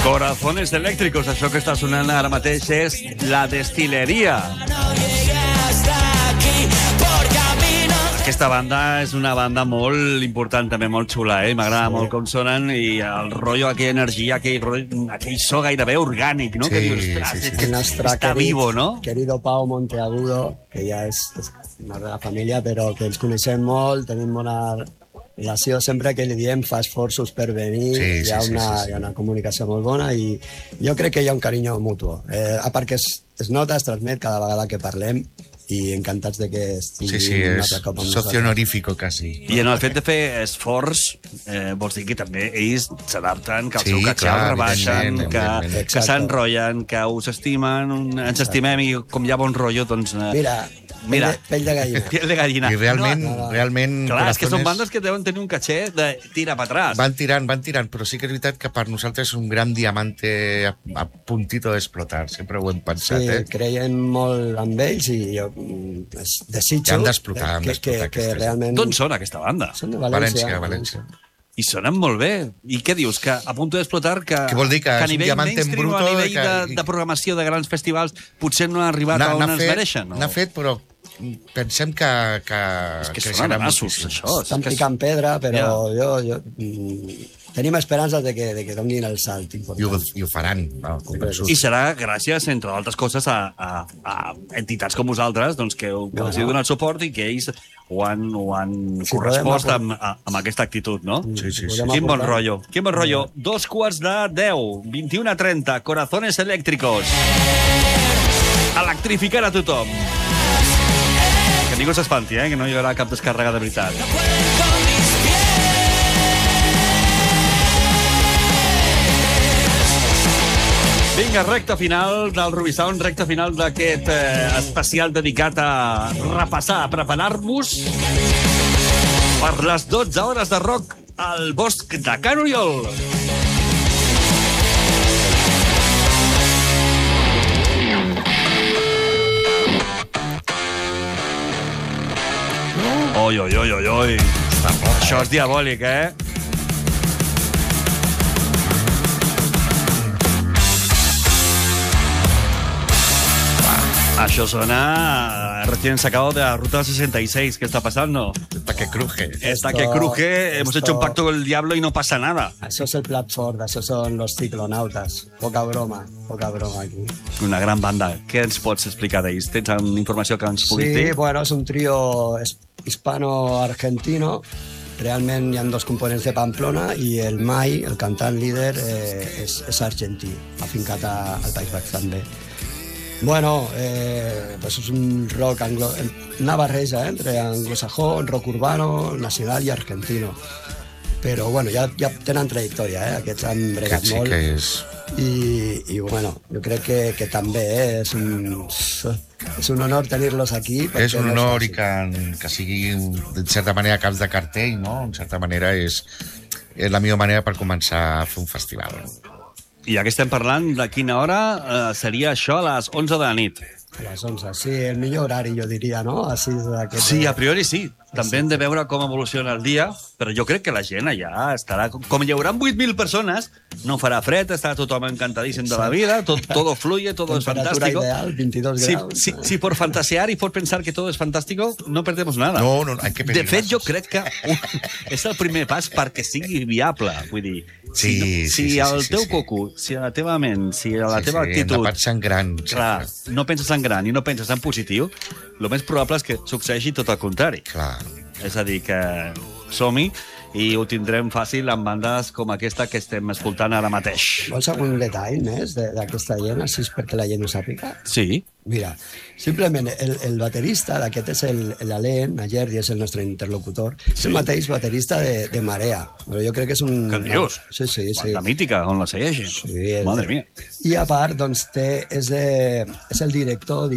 Corazones eléctricos, això que està sonant ara mateix és La Destilería. Aquesta banda és una banda molt important, també molt xula, M'agrada molt com sonen i el rotllo, aquella energia, aquell so gairebé orgànic, no? Que dius, està vivo, no? Querido Pau Monteagudo, que ja és una de la família, però que ens coneixem molt, tenim bona relació, sempre que li diem fa esforços per venir, hi ha una comunicació molt bona i jo crec que hi ha un carinyo mutu. A part que es nota, es transmet cada vegada que parlem i encantats de que estigui un altre cop amb nosaltres. Socio honorífico, quasi. I en el fet de fer esforç, vols dir que també ells s'adapten, que el seu catxar el rebaixen, que s'enrotllen, que us estimen, ens estimem i com hi ha bon rotllo, doncs... Mira, pell de gallina. Pell de gallina. I realment... Clar, és que són bandes que deuen tenir un caché de tira per atrás. Van tirant, però sí que és veritat que per nosaltres és un gran diamante a puntito d'explotar. Sempre ho hem pensat, Sí, creiem molt amb ells i jo desitjo que realment... D'on són aquesta banda? Són de València. València. I sonen molt bé. I què dius? Que a punt d'explotar, que vol dir que a és un nivell diamante mainstream o a bruto, nivell de programació de grans festivals potser no ha arribat on ens mereixen? N'ha fet, però pensem que és que sonen nassos, això. Estan picant pedra, però jo tenim esperances de que donin el salt important. I ho faran. I serà gràcies, entre altres coses, a entitats com vosaltres, doncs, que us heu donat suport i que ells ho han correspost amb aquesta actitud, no? Sí. Quin bon rotllo. 2:45, 21:30, Corazones eléctricos. Electrificar a tothom. Que ningú s'espanti, que no hi haurà cap descàrrega de veritat. Vinga, recta final del Rubisound, recta final d'aquest especial dedicat a repassar, a preparar-vos per les 12 hores de rock al bosc de Can Oriol. Oi. Això és diabòlic, Això suena recién sacado de la Ruta 66. ¿Qué está pasando? Está que cruje. Hemos hecho un pacto con el diablo y no pasa nada. Això és el plat fort, això són los ciclonautas. Poca broma aquí. Una gran banda. Què ens pots explicar d'ells? Tens informació que ens puguis dir? Sí, bueno, és un trio hispano-argentino. Realment hi ha dos components de Pamplona i el Mai, el cantant líder, és argentí, afincat al País Basc també. Bueno, pues és un rock una barreja entre anglosajón, rock urbano, nacional i argentino. Però bueno, ja tenen trajectòria, aquests han bregat molt. Que és... I bueno, jo crec que també és un honor tenir-los aquí. És un honor i que sigui, de certa manera, caps de cartell, no? En certa manera és la millor manera per començar a fer un festival. I ja que estem parlant, de quina hora seria això a les 11 de la nit? A les 11, sí, el millor horari, jo diria, no? Sí, a priori sí. També hem de veure com evoluciona el dia, però jo crec que la gent allà estarà... Com hi haurà 8.000 persones, no farà fred, estarà tothom encantadíssim de la vida, todo fluye, todo es fantástico. Temperatura ideal, 22 graus. Si por fantasear y por pensar que todo es fantástico, no perdemos nada. No, hay que pedir. De fet, jo crec que és el primer pas perquè sigui viable, vull dir... Si el teu coco, si a la teva ment, si a la teva actitud... Hem de pensar en gran. Clar, no penses en gran i no penses en positiu, el més probable és que succeeixi tot el contrari. Clar. És a dir, que som-hi i ho tindrem fàcil amb bandes com aquesta que estem escoltant ara mateix. Vols algun detall més d'aquesta gent, així perquè la gent ho sàpiga? Sí. Mira, simplement el baterista d'aquest és l'Alain Ayerdi, és el nostre interlocutor. És el mateix baterista de Marea. Però jo crec que és un... Què dius? Sí. La mítica, on la segueixen. Sí, madre mia. I a part, doncs, és el director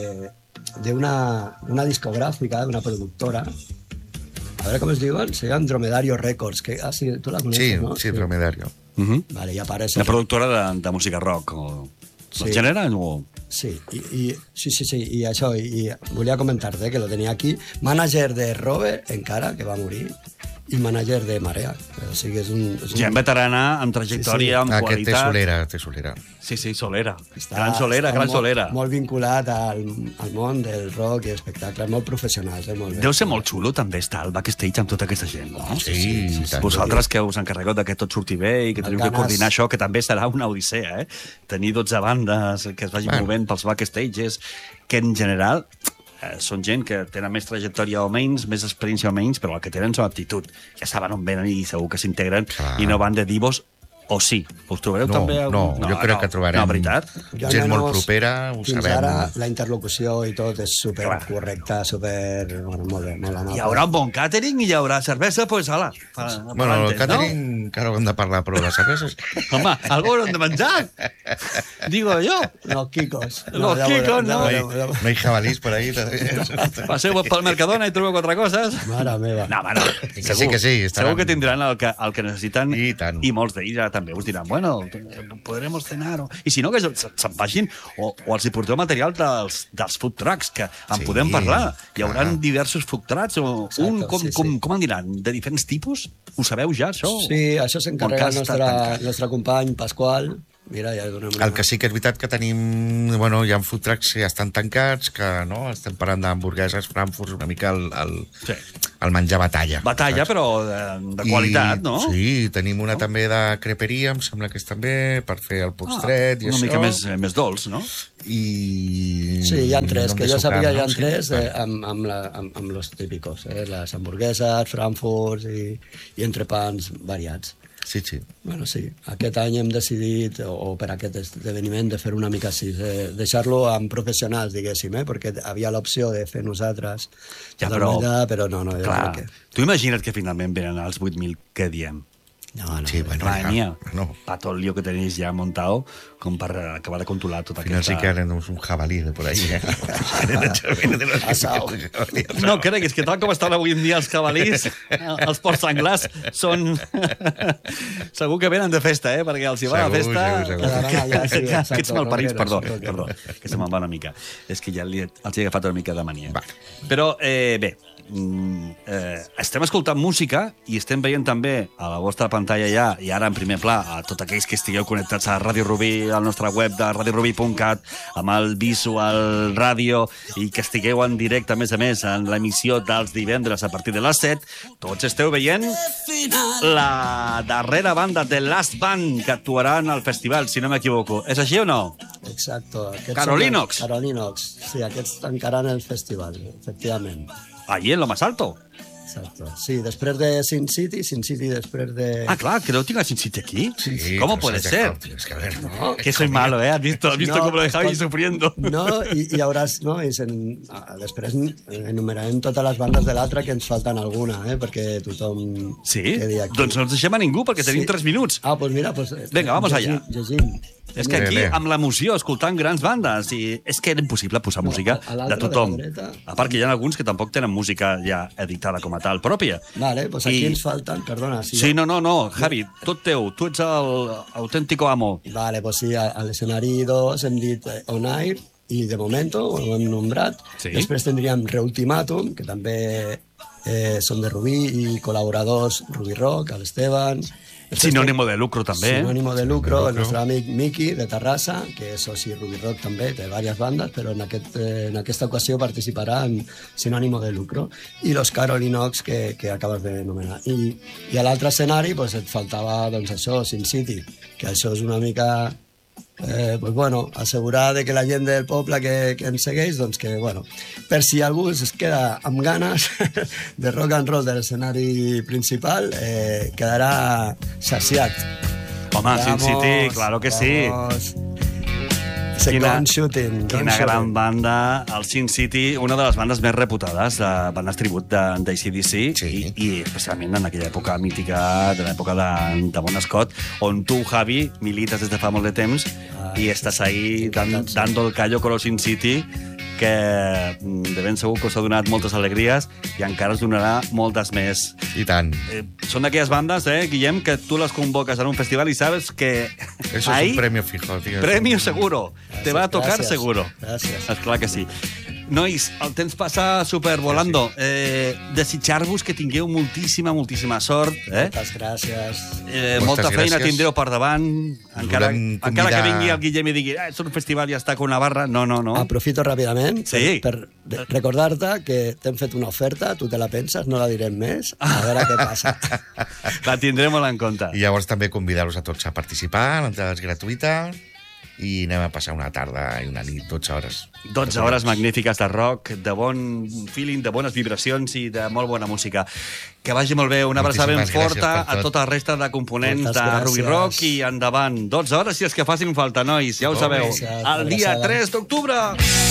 d'una discogràfica, d'una productora. A veure com es diuen, se llaman Dromedario Records. Sí, tu la coneixes, no? Sí, Dromedario. Vale, i apareix... La productora de música rock, el gènere, o... Sí, i això, i volia comentar-te que lo tenia aquí, mànager de Robert, encara, que va morir, i manager de Marea. O sigui, és un... Gent veterana, amb trajectòria, amb Aquest qualitat. té solera. Sí, Solera. Està Gran Solera. Molt vinculat al món del rock i espectacle, molt professionals, molt bé. Deu ser molt xulo també estar al backstage amb tota aquesta gent, no? Sí, tant. Vosaltres que us encarregueu que tot surti bé i que teniu que coordinar això, que també serà una odissea, Tenir 12 bandes que es vagin movent pels backstages, que en general són gent que tenen més trajectòria o menys, més experiència o menys, però el que tenen són aptitud. Ja saben on venen i segur que s'integren i no van de divos o sí. Us trobareu també... Jo crec que trobarem veritat? gent molt propera, ho fins sabem. Fins ara la interlocució i tot és supercorrecta, molt bé, molt amable. Hi haurà un bon càtering i hi haurà cervesa, doncs ala. Bueno, el càtering encara ho hem de parlar, però les cerveses... Home, algo haurem de menjar. Digo yo. Los Kikos. Los Kikos, no. No hay jabalís por ahí. Passeu pel Mercadona i trobeu 4 coses. Mare meva. No, bueno, sí que sí. Segur que tindran el que necessiten i tant. I molts d'ells també us diran, bueno, podremos cenar. I si no, que se'n vagin o els hi porteu material dels food trucks, que en podem parlar. Hi haurà diversos food trucks, com en diran, de diferents tipus? Ho sabeu ja, això? Sí, això s'encarrega el nostre company Pasqual. Mira, ja el que sí que és veritat que tenim... Bueno, hi ha food trucks que ja estan tancats, que no, estem parlant d'hamburgueses, frankfurts, una mica el menjar batalla. Batalla, saps? Però de qualitat, no? Sí, tenim una també de creperia, em sembla que és també, per fer el postret i una això. Una mica més dolç, no? Sí, hi ha 3, que jo sabia hi ha 3 amb los típicos, les hamburgueses, frankfurts i entrepans variats. Sí. Bueno, sí. Aquest any hem decidit, o per aquest esdeveniment, de fer una mica així, deixar-lo amb professionals, diguéssim, perquè havia l'opció de fer nosaltres, però no. Clar, tu imagina't que finalment venen els 8.000 que diem. No. Sí, bueno, para todo el lío que tenéis ya montado, com per acabar de controlar tota aquesta... Al final sí que haremos un jabalí de por ahí, No creguis que tal com estan avui en dia els jabalís, els porcs senglars són... Segur que venen de festa, perquè els hi va a la festa... Segur. Aquests malparits, perdó, que se me'n va una mica. És que ja els he agafat una mica de mania. Però, bé, estem escoltant música i estem veient també a la vostra pantalla ja, i ara en primer pla, a tots aquells que estigueu connectats a Ràdio Rubí, al nostre web de radiorubí.cat, amb el Visual Ràdio, i que estigueu en directe, a més, en l'emissió dels divendres a partir de les 7, tots esteu veient la darrera banda de Last Band que actuaran al festival, si no m'equivoco. És així o no? Exacto. Carolinox. Sí, aquests tancaran el festival, efectivament. Allí en lo más alto. Exacto. Sí, després de Sin City després de... Ah, clar, que no tinga Sin City aquí. Sí, ¿Cómo puede ser? Es que a ver, no. Que soy malo, ¿eh? ¿Has visto cómo lo dejaba sufriendo? No, i hauràs... No, després enumerarem totes les bandes de l'altre, que ens falten alguna, perquè tothom... Sí? Doncs no ens deixem a ningú, perquè tenim 3 minuts. Ah, doncs mira... Vinga, vamos allá. Llegim. És que aquí, amb l'emoció, escoltant grans bandes, i és que era impossible posar música de tothom. A part que hi ha alguns que tampoc tenen música ja editada com a tal, pròpia. Vale, doncs aquí ens falten, perdona. Sí, no, Javi, tot teu, tu ets l'autèntico amo. Vale, doncs sí, a l'escenari 2 hem dit On Air, i de momento ho hem nombrat. Després tindríem Reultimatum, que també són de Rubí, i col·laboradors Rubí Rock, l'Esteban... Sinònimo de lucro, també. Sinònimo de lucro, el nostre amic Miki, de Terrassa, que és soci Rubí Rock també, té diverses bandes, però en aquesta ocasió participarà en Sinònimo de lucro. I los Carolinox, que acabes de nomenar. I a l'altre escenari et faltava això, Sin City, que això és una mica... assegurar que la gent del poble que ens segueix, que, per si algú es queda amb ganes de rock and roll de l'escenari principal, quedarà saciat. Home, Sin City, claro que sí. Quina gran banda, el Sin City, una de les bandes més reputades de bandes tribut d'ACDC, i especialment en aquella època mítica, de l'època de Bon Scott, on tu, Javi, milites des de fa molt de temps i estàs ahí dando el callo con el Sin City, que de ben segur que us ha donat moltes alegries i encara us donarà moltes més. I tant. Són d'aquelles bandes, Guillem, que tu les convoques en un festival i sabes que... Eso es un premio fijo, tío. Premio seguro. Te va a tocar seguro. Gràcies. Esclar que sí. Nois, el temps passa supervolando. Desitjar-vos que tingueu moltíssima sort. Moltes gràcies. Molta feina gràcies. tindreu per davant. Encara Volem que convidar- vingui el Guillem i digui és un festival i ja està con una barra. No. Aprofito ràpidament Sí. per recordar-te que t'hem fet una oferta, tu te la penses, no la direm més, a veure què passa. La tindrem molt en compte. I llavors també convidar-los a tots a participar, l'entrada és gratuïta, i anem a passar una tarda i una nit, 12 hores. 12 hores magnífiques de rock, de bon feeling, de bones vibracions i de molt bona música. Que vagi molt bé. Una abraçada ben Moltíssimes gràcies forta per tot. a tota la resta de components Moltes de Ruby gràcies. Rock i endavant. 12 hores, si és que facin falta, nois. Ja ho sabeu. Gràcies, El dia abraçada. 3 d'octubre.